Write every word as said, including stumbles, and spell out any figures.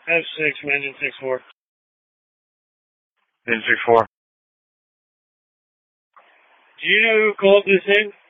F six, engine six four. Engine six four. Do you know who called this in?